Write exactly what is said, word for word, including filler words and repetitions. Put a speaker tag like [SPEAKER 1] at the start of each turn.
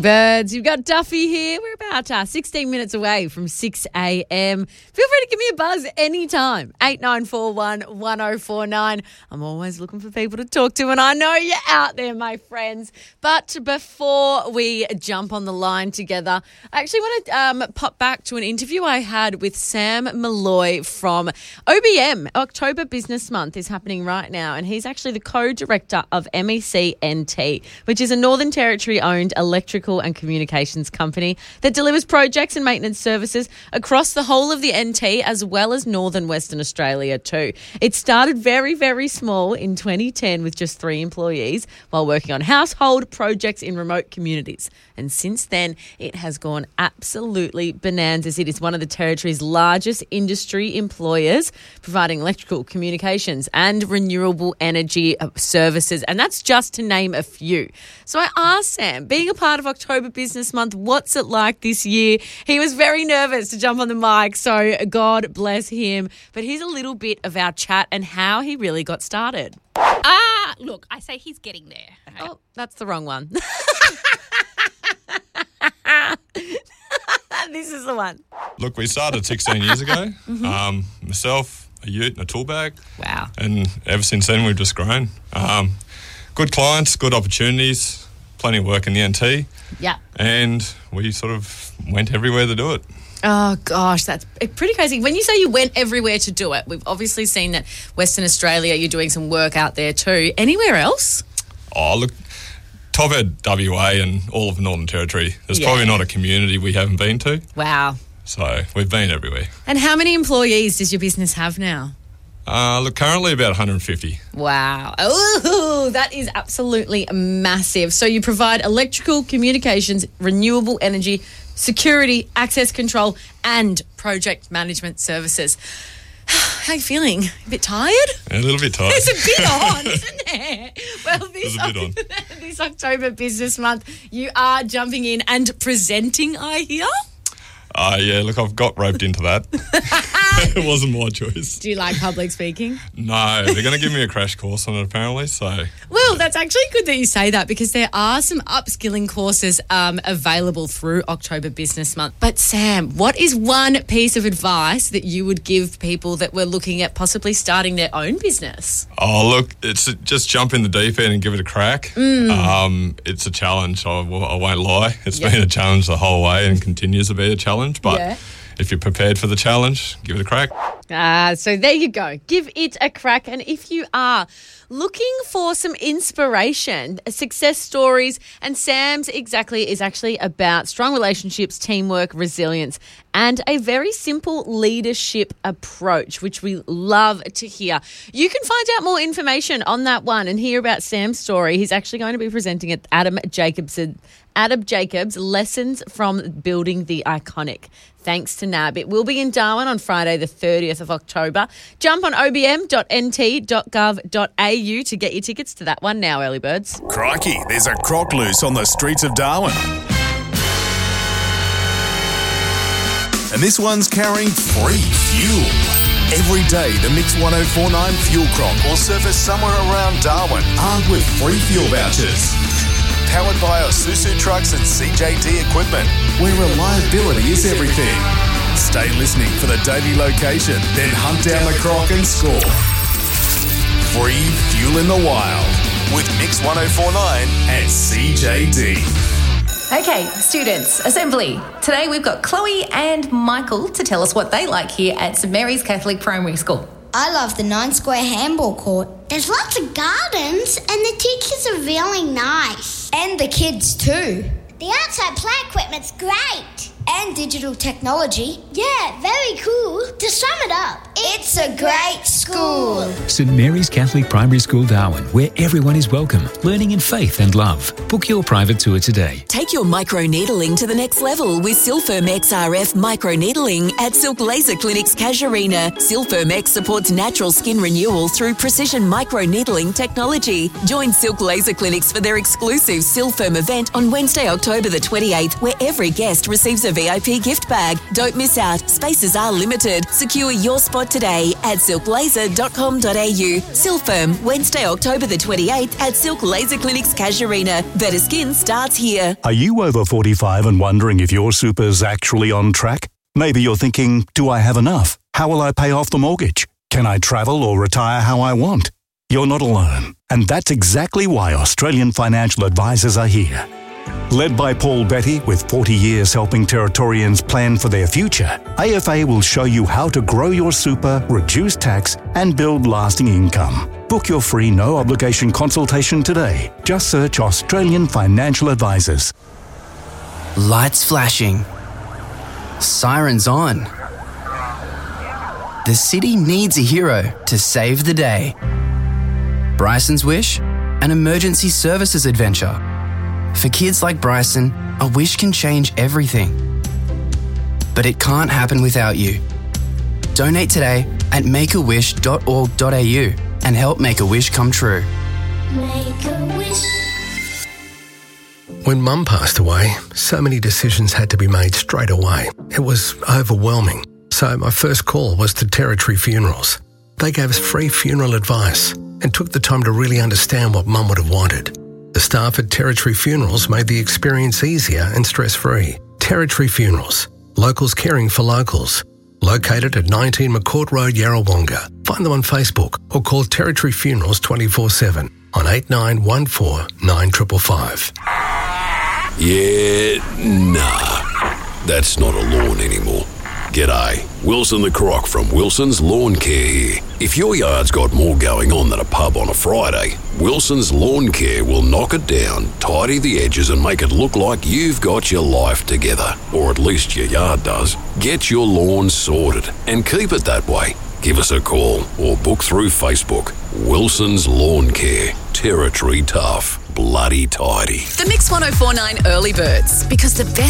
[SPEAKER 1] Birds, you've got Duffy here. We're about uh, sixteen minutes away from six a.m. Feel free to give me a buzz anytime. eight nine four one, one oh four nine. I'm always looking for people to talk to, and I know you're out there, my friends. But before we jump on the line together, I actually want to um, pop back to an interview I had with Sam Malloy from O B M. October Business Month is happening right now, and he's actually the co-director of M E C N T, which is a Northern Territory-owned electrical and communications company that delivers projects and maintenance services across the whole of the N T as well as northern Western Australia too. It started very, very small in twenty ten with just three employees while working on household projects in remote communities. And since then, it has gone absolutely bananas. It is one of the Territory's largest industry employers, providing electrical, communications and renewable energy services. And that's just to name a few. So I asked Sam, being a part of October Business Month, what's it like this year? He was very nervous to jump on the mic, so God bless him. But here's a little bit of our chat and how he really got started.
[SPEAKER 2] Ah, look, I say he's getting there. Okay.
[SPEAKER 1] Oh, that's the wrong one. This is the one.
[SPEAKER 3] Look, we started sixteen years ago. Mm-hmm. Um, myself, a ute and a tool bag.
[SPEAKER 1] Wow.
[SPEAKER 3] And ever since then, we've just grown. Um, good clients, good opportunities, plenty of work in the N T.
[SPEAKER 1] Yeah.
[SPEAKER 3] And we sort of went everywhere to do it.
[SPEAKER 1] Oh, gosh, that's pretty crazy. When you say you went everywhere to do it, we've obviously seen that Western Australia, you're doing some work out there too. Anywhere else?
[SPEAKER 3] Oh, look, top end W A and all of Northern Territory. There's
[SPEAKER 1] Yeah.
[SPEAKER 3] probably not a community we haven't been to.
[SPEAKER 1] Wow.
[SPEAKER 3] So we've been everywhere.
[SPEAKER 1] And how many employees does your business have now?
[SPEAKER 3] Uh, look, currently about one hundred fifty.
[SPEAKER 1] Wow. Oh, that is absolutely massive. So you provide electrical, communications, renewable energy, security, access control, and project management services. How are you feeling? A bit tired?
[SPEAKER 3] A little bit tired.
[SPEAKER 1] It's a bit on, isn't there? Well, this,
[SPEAKER 3] There's a bit on.
[SPEAKER 1] this October Business Month, you are jumping in and presenting, I hear?
[SPEAKER 3] Uh, yeah, look, I've got roped into that. It wasn't my choice.
[SPEAKER 1] Do you like public speaking?
[SPEAKER 3] No, they're going to give me a crash course on it apparently, so...
[SPEAKER 1] Well, that's actually good that you say that because there are some upskilling courses um, available through October Business Month. But Sam, what is one piece of advice that you would give people that were looking at possibly starting their own business?
[SPEAKER 3] Oh, look, it's a, just jump in the deep end and give it a crack. Mm. Um, it's a challenge, I, I won't lie. It's yep. been a challenge the whole way and continues to be a challenge. But
[SPEAKER 1] yeah.
[SPEAKER 3] if you're prepared for the challenge, give it a crack.
[SPEAKER 1] Ah, so there you go. Give it a crack. And if you are looking for some inspiration, success stories, and Sam's exactly is actually about strong relationships, teamwork, resilience, and a very simple leadership approach, which we love to hear. You can find out more information on that one and hear about Sam's story. He's actually going to be presenting at Adam Jacobson. Adam Jacobs, Lessons from Building the Iconic. Thanks to N A B. It will be in Darwin on Friday the thirtieth of October. Jump on o b m dot n t dot gov dot a u to get your tickets to that one now, early birds.
[SPEAKER 4] Crikey, there's a croc loose on the streets of Darwin. And this one's carrying free fuel. Every day, the Mix one oh four nine Fuel Croc will surface somewhere around Darwin, armed with free fuel vouchers. Powered by Isuzu trucks and C J D equipment, where reliability is everything. Stay listening for the daily location, then hunt down the croc and score. Free fuel in the wild with Mix one oh four nine and C J D.
[SPEAKER 5] Okay, students, assembly. Today we've got Chloe and Michael to tell us what they like here at St Mary's Catholic Primary School.
[SPEAKER 6] I love the nine square handball court. There's lots of gardens and the teachers are really nice. And the kids too. The outside play equipment's great. And digital technology. Yeah, very cool. To sum it up, it's a great school.
[SPEAKER 7] St Mary's Catholic Primary School, Darwin, where everyone is welcome, learning in faith and love. Book your private tour today.
[SPEAKER 8] Take your microneedling to the next level with Silfirm X R F microneedling at Silk Laser Clinics Casuarina. Silfirm X supports natural skin renewal through precision microneedling technology. Join Silk Laser Clinics for their exclusive Silfirm event on Wednesday, October the twenty-eighth, where every guest receives a V I P gift bag. Don't miss out. Spaces are limited. Secure your spot today at silk laser dot com dot a u. Silfirm, Wednesday, October the twenty-eighth at Silk Laser Clinics Casuarina. Better skin starts here.
[SPEAKER 9] Are you over forty-five and wondering if your super's actually on track? Maybe you're thinking, do I have enough? How will I pay off the mortgage? Can I travel or retire how I want? You're not alone. And that's exactly why Australian financial advisors are here. Led by Paul Betty, with forty years helping Territorians plan for their future, A F A will show you how to grow your super, reduce tax, and build lasting income. Book your free no-obligation consultation today. Just search Australian Financial Advisors.
[SPEAKER 10] Lights flashing. Sirens on. The city needs a hero to save the day. Bryson's Wish, an emergency services adventure. For kids like Bryson, a wish can change everything. But it can't happen without you. Donate today at make a wish dot org dot a u and help make a wish come true.
[SPEAKER 6] Make a wish.
[SPEAKER 11] When Mum passed away, so many decisions had to be made straight away. It was overwhelming. So my first call was to Territory Funerals. They gave us free funeral advice and took the time to really understand what Mum would have wanted. The staff at Territory Funerals made the experience easier and stress-free. Territory Funerals, locals caring for locals. Located at nineteen McCourt Road, Yarrawonga. Find them on Facebook or call Territory Funerals twenty-four seven on eight nine one four nine five five five.
[SPEAKER 12] Yeah, nah. That's not a lawn anymore. G'day, Wilson the Croc from Wilson's Lawn Care here. If your yard's got more going on than a pub on a Friday, Wilson's Lawn Care will knock it down, tidy the edges and make it look like you've got your life together. Or at least your yard does. Get your lawn sorted and keep it that way. Give us a call or book through Facebook. Wilson's Lawn Care. Territory tough. Bloody tidy.
[SPEAKER 8] The Mix one oh four nine Early Birds, because the best